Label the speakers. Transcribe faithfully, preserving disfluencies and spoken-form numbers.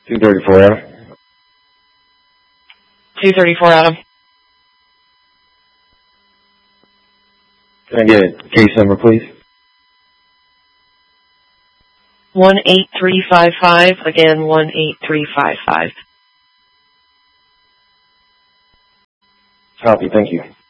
Speaker 1: two thirty-four, Adam.
Speaker 2: two thirty-four, Adam.
Speaker 1: Can I get a case number, please?
Speaker 2: one eight three five five, again, one eight three five five.
Speaker 1: Copy, thank you.